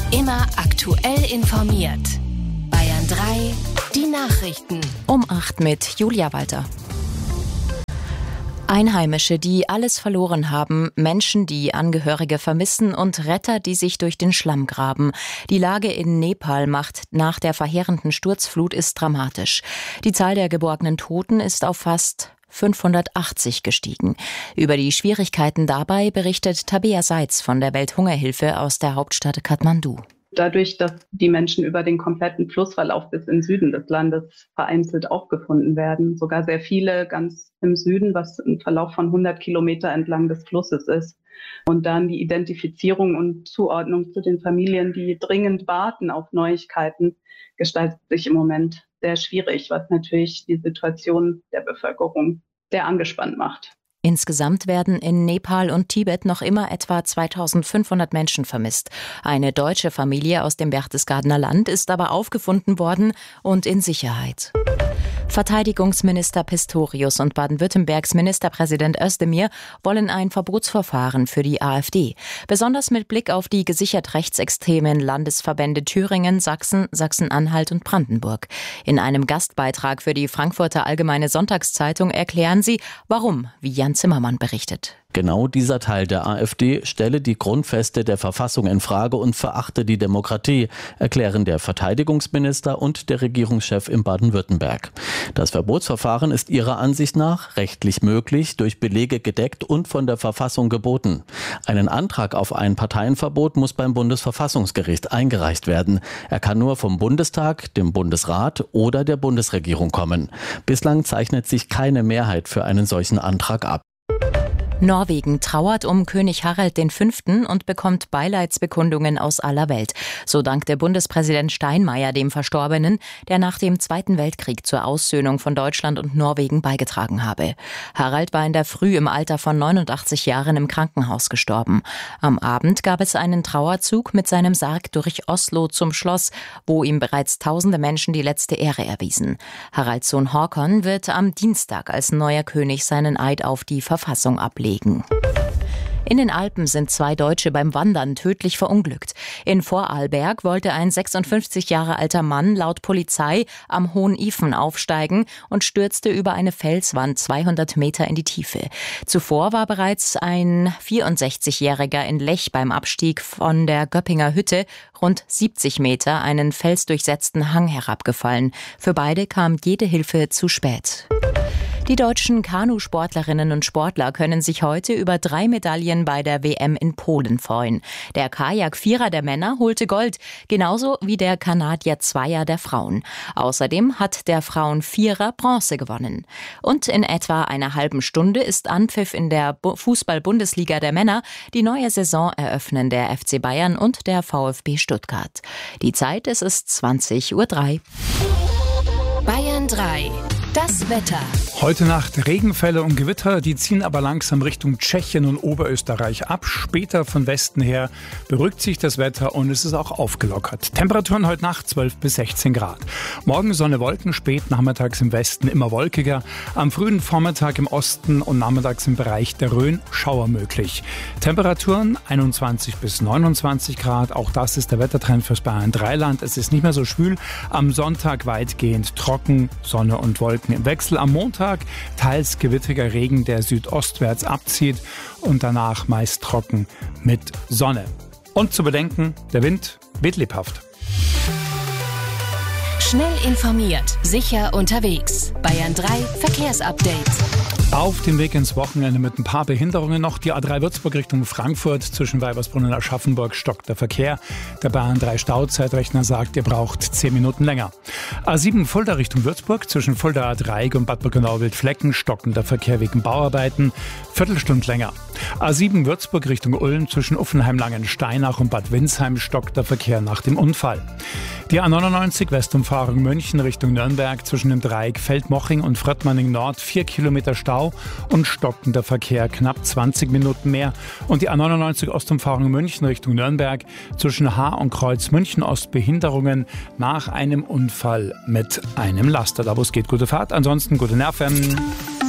Immer aktuell informiert. Bayern 3, die Nachrichten. Um 8 mit Julia Walter. Einheimische, die alles verloren haben, Menschen, die Angehörige vermissen und Retter, die sich durch den Schlamm graben. Die Lage in Nepal nach der verheerenden Sturzflut ist dramatisch. Die Zahl der geborgenen Toten ist auf fast 580 gestiegen. Über die Schwierigkeiten dabei berichtet Tabea Seitz von der Welthungerhilfe aus der Hauptstadt Kathmandu. Dadurch, dass die Menschen über den kompletten Flussverlauf bis in den Süden des Landes vereinzelt aufgefunden werden, sogar sehr viele ganz im Süden, was ein Verlauf von 100 Kilometer entlang des Flusses ist. Und dann die Identifizierung und Zuordnung zu den Familien, die dringend warten auf Neuigkeiten, gestaltet sich im Moment sehr schwierig, was natürlich die Situation der Bevölkerung sehr angespannt macht. Insgesamt werden in Nepal und Tibet noch immer etwa 2500 Menschen vermisst. Eine deutsche Familie aus dem Berchtesgadener Land ist aber aufgefunden worden und in Sicherheit. Verteidigungsminister Pistorius und Baden-Württembergs Ministerpräsident Özdemir wollen ein Verbotsverfahren für die AfD. Besonders mit Blick auf die gesichert rechtsextremen Landesverbände Thüringen, Sachsen, Sachsen-Anhalt und Brandenburg. In einem Gastbeitrag für die Frankfurter Allgemeine Sonntagszeitung erklären sie, warum, wie Jan Zimmermann berichtet. Genau dieser Teil der AfD stelle die Grundfeste der Verfassung in Frage und verachte die Demokratie, erklären der Verteidigungsminister und der Regierungschef in Baden-Württemberg. Das Verbotsverfahren ist ihrer Ansicht nach rechtlich möglich, durch Belege gedeckt und von der Verfassung geboten. Einen Antrag auf ein Parteienverbot muss beim Bundesverfassungsgericht eingereicht werden. Er kann nur vom Bundestag, dem Bundesrat oder der Bundesregierung kommen. Bislang zeichnet sich keine Mehrheit für einen solchen Antrag ab. Norwegen trauert um König Harald V. und bekommt Beileidsbekundungen aus aller Welt. So dankte Bundespräsident Steinmeier dem Verstorbenen, der nach dem Zweiten Weltkrieg zur Aussöhnung von Deutschland und Norwegen beigetragen habe. Harald war in der Früh im Alter von 89 Jahren im Krankenhaus gestorben. Am Abend gab es einen Trauerzug mit seinem Sarg durch Oslo zum Schloss, wo ihm bereits tausende Menschen die letzte Ehre erwiesen. Haralds Sohn Håkon wird am Dienstag als neuer König seinen Eid auf die Verfassung ablegen. In den Alpen sind 2 Deutsche beim Wandern tödlich verunglückt. In Vorarlberg wollte ein 56 Jahre alter Mann laut Polizei am Hohen Ifen aufsteigen und stürzte über eine Felswand 200 Meter in die Tiefe. Zuvor war bereits ein 64-Jähriger in Lech beim Abstieg von der Göppinger Hütte rund 70 Meter einen felsdurchsetzten Hang herabgefallen. Für beide kam jede Hilfe zu spät. Die deutschen Kanusportlerinnen und Sportler können sich heute über 3 Medaillen bei der WM in Polen freuen. Der Kajak-Vierer der Männer holte Gold, genauso wie der Kanadier-Zweier der Frauen. Außerdem hat der Frauen-Vierer Bronze gewonnen. Und in etwa einer halben Stunde ist Anpfiff in der Fußball-Bundesliga der Männer. Die neue Saison eröffnen der FC Bayern und der VfB Stuttgart. Die Zeit ist 20:03 Uhr. Bayern 3. Das Wetter. Heute Nacht Regenfälle und Gewitter, die ziehen aber langsam Richtung Tschechien und Oberösterreich ab. Später von Westen her beruhigt sich das Wetter und es ist auch aufgelockert. Temperaturen heute Nacht 12 bis 16 Grad. Morgen Sonne, Wolken, spät nachmittags im Westen immer wolkiger. Am frühen Vormittag im Osten und nachmittags im Bereich der Rhön Schauer möglich. Temperaturen 21 bis 29 Grad. Auch das ist der Wettertrend fürs Bayern 3 Land. Es ist nicht mehr so schwül. Am Sonntag weitgehend trocken, Sonne und Wolken im Wechsel. Am Montag teils gewittriger Regen, der südostwärts abzieht und danach meist trocken mit Sonne. Und zu bedenken, der Wind weht lebhaft. Schnell informiert, sicher unterwegs. Bayern 3 Verkehrsupdate. Auf dem Weg ins Wochenende mit ein paar Behinderungen noch. Die A3 Würzburg Richtung Frankfurt zwischen Weibersbrunn und Aschaffenburg stockt der Verkehr. Der Bayern 3 Stauzeitrechner sagt, ihr braucht 10 Minuten länger. A7 Fulda Richtung Würzburg zwischen Fulda A3 und Bad Birkenau-Wildflecken stocken der Verkehr wegen Bauarbeiten. Viertelstunde länger. A7 Würzburg Richtung Ulm zwischen Uffenheim-Langensteinach und Bad Windsheim stockt der Verkehr nach dem Unfall. Die A99 Westumfahrung München Richtung Nürnberg zwischen dem Dreieck Feldmoching und Fröttmanning Nord 4 Kilometer Stau und stockender Verkehr knapp 20 Minuten mehr. Und die A99 Ostumfahrung München Richtung Nürnberg zwischen Haar und Kreuz München Ost Behinderungen nach einem Unfall mit einem Laster. Da wo es geht, gute Fahrt, ansonsten gute Nerven.